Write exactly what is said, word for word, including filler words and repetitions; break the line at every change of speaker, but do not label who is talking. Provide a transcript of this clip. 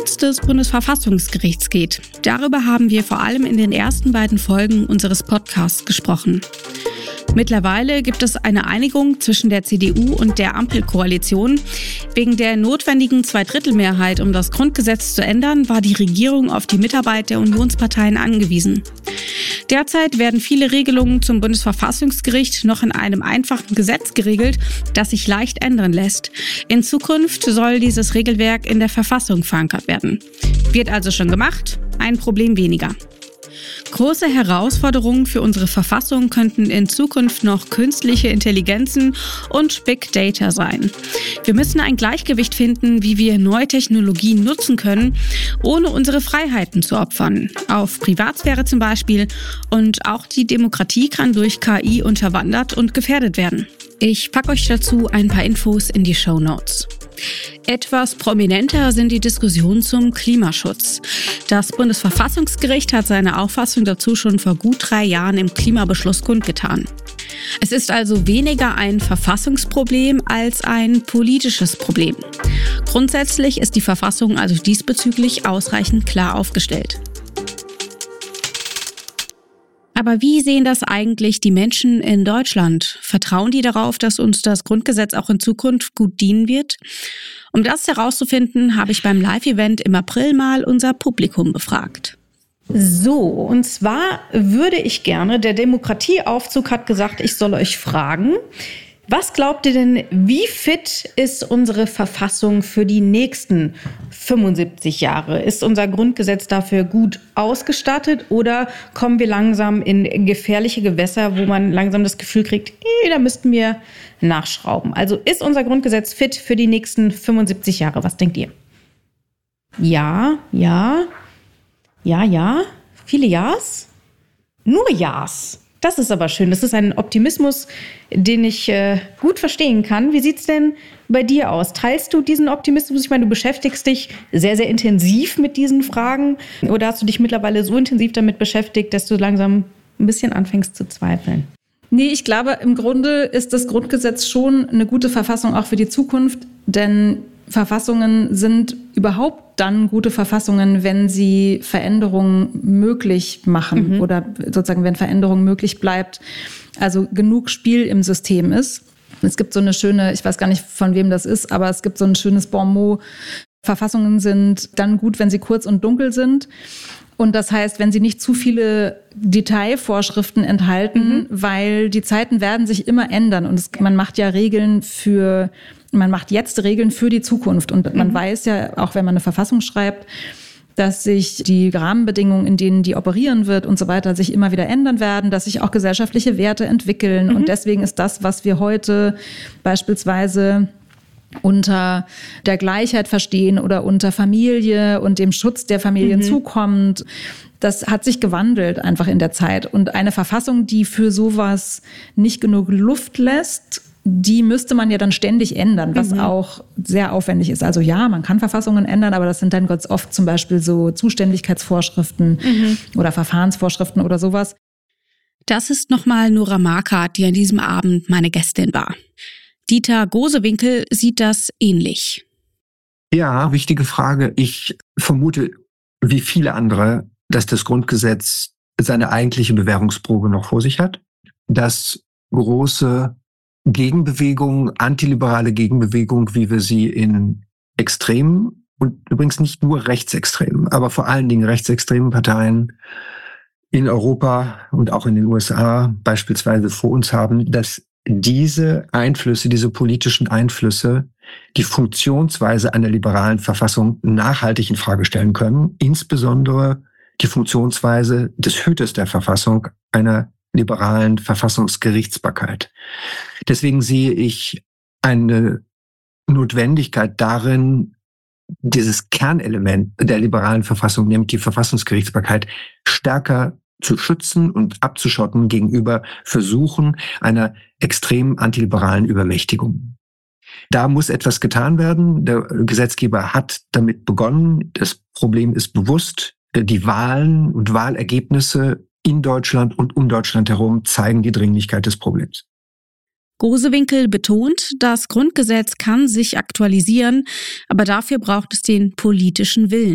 Schutz des Bundesverfassungsgerichts geht. Darüber haben wir vor allem in den ersten beiden Folgen unseres Podcasts gesprochen. Mittlerweile gibt es eine Einigung zwischen der C D U und der Ampelkoalition. Wegen der notwendigen Zweidrittelmehrheit, um das Grundgesetz zu ändern, war die Regierung auf die Mitarbeit der Unionsparteien angewiesen. Derzeit werden viele Regelungen zum Bundesverfassungsgericht noch in einem einfachen Gesetz geregelt, das sich leicht ändern lässt. In Zukunft soll dieses Regelwerk in der Verfassung verankert werden. Wird also schon gemacht, ein Problem weniger. Große Herausforderungen für unsere Verfassung könnten in Zukunft noch künstliche Intelligenzen und Big Data sein. Wir müssen ein Gleichgewicht finden, wie wir neue Technologien nutzen können, ohne unsere Freiheiten zu opfern. Auf Privatsphäre zum Beispiel. Und auch die Demokratie kann durch K I unterwandert und gefährdet werden. Ich packe euch dazu ein paar Infos in die Shownotes. Etwas prominenter sind die Diskussionen zum Klimaschutz. Das Bundesverfassungsgericht hat seine Auffassung dazu schon vor gut drei Jahren im Klimabeschluss kundgetan. Es ist also weniger ein Verfassungsproblem als ein politisches Problem. Grundsätzlich ist die Verfassung also diesbezüglich ausreichend klar aufgestellt. Aber wie sehen das eigentlich die Menschen in Deutschland? Vertrauen die darauf, dass uns das Grundgesetz auch in Zukunft gut dienen wird? Um das herauszufinden, habe ich beim Live-Event im April mal unser Publikum befragt.
So, und zwar würde ich gerne, der Demokratieaufzug hat gesagt, ich soll euch fragen, was glaubt ihr denn, wie fit ist unsere Verfassung für die nächsten fünfundsiebzig Jahre? Ist unser Grundgesetz dafür gut ausgestattet oder kommen wir langsam in gefährliche Gewässer, wo man langsam das Gefühl kriegt, eh, da müssten wir nachschrauben? Also ist unser Grundgesetz fit für die nächsten fünfundsiebzig Jahre? Was denkt ihr? Ja, ja, ja, ja, viele Ja's? Nur Ja's. Das ist aber schön. Das ist ein Optimismus, den ich äh, gut verstehen kann. Wie sieht's denn bei dir aus? Teilst du diesen Optimismus? Ich meine, du beschäftigst dich sehr, sehr intensiv mit diesen Fragen. Oder hast du dich mittlerweile so intensiv damit beschäftigt, dass du langsam ein bisschen anfängst zu zweifeln?
Nee, ich glaube, im Grunde ist das Grundgesetz schon eine gute Verfassung auch für die Zukunft. Denn Verfassungen sind überhaupt dann gute Verfassungen, wenn sie Veränderungen möglich machen mhm. oder sozusagen, wenn Veränderung möglich bleibt, also genug Spiel im System ist. Es gibt so eine schöne, ich weiß gar nicht, von wem das ist, aber es gibt so ein schönes Bonmot, Verfassungen sind dann gut, wenn sie kurz und dunkel sind. Und das heißt, wenn sie nicht zu viele Detailvorschriften enthalten, mhm. weil die Zeiten werden sich immer ändern. Und es, man macht ja Regeln für, man macht jetzt Regeln für die Zukunft. Und man mhm. weiß ja, auch wenn man eine Verfassung schreibt, dass sich die Rahmenbedingungen, in denen die operieren wird und so weiter, sich immer wieder ändern werden, dass sich auch gesellschaftliche Werte entwickeln. Mhm. Und deswegen ist das, was wir heute beispielsweise unter der Gleichheit verstehen oder unter Familie und dem Schutz der Familien mhm. zukommt. Das hat sich gewandelt einfach in der Zeit. Und eine Verfassung, die für sowas nicht genug Luft lässt, die müsste man ja dann ständig ändern, was mhm. auch sehr aufwendig ist. Also ja, man kann Verfassungen ändern, aber das sind dann ganz oft zum Beispiel so Zuständigkeitsvorschriften mhm. oder Verfahrensvorschriften oder sowas.
Das ist nochmal Nora Marquardt, die an diesem Abend meine Gästin war. Dieter Gosewinkel sieht das ähnlich.
Ja, wichtige Frage. Ich vermute, wie viele andere, dass das Grundgesetz seine eigentliche Bewährungsprobe noch vor sich hat. Dass große Gegenbewegung, antiliberale Gegenbewegung, wie wir sie in extremen und übrigens nicht nur rechtsextremen, aber vor allen Dingen rechtsextremen Parteien in Europa und auch in den U S A beispielsweise vor uns haben, dass diese Einflüsse, diese politischen Einflüsse, die Funktionsweise einer liberalen Verfassung nachhaltig in Frage stellen können, insbesondere die Funktionsweise des Hüters der Verfassung, einer liberalen Verfassungsgerichtsbarkeit. Deswegen sehe ich eine Notwendigkeit darin, dieses Kernelement der liberalen Verfassung, nämlich die Verfassungsgerichtsbarkeit, stärker zu schützen und abzuschotten gegenüber Versuchen einer extrem antiliberalen Übermächtigung. Da muss etwas getan werden. Der Gesetzgeber hat damit begonnen. Das Problem ist bewusst. Die Wahlen und Wahlergebnisse in Deutschland und um Deutschland herum zeigen die Dringlichkeit des Problems.
Gosewinkel betont, das Grundgesetz kann sich aktualisieren, aber dafür braucht es den politischen Willen.